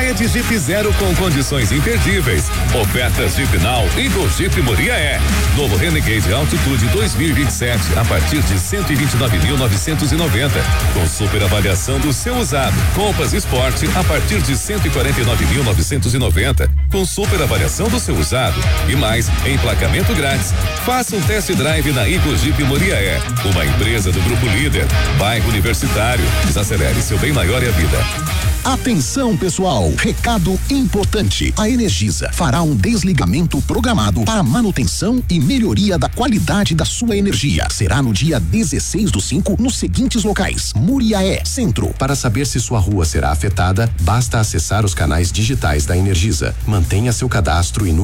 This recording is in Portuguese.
Praia de Jeep Zero com condições imperdíveis. Ofertas Jeep Now e Go Jeep Moriaé. Novo Renegade Altitude 2027 a partir de 129.990. Com super avaliação do seu usado. Compass Sport a partir de 149.990. Com super avaliação do seu usado. E mais, emplacamento grátis. Faça um test drive na Go Jeep Moriaé. Uma empresa do Grupo Líder. Bairro Universitário. Desacelere, seu bem maior é a vida. Atenção, pessoal, recado importante. A Energisa fará um desligamento programado para manutenção e melhoria da qualidade da sua energia. Será no dia 16/5 nos seguintes locais: Muriaé, Centro. Para saber se sua rua será afetada, basta acessar os canais digitais da Energisa. Mantenha seu cadastro e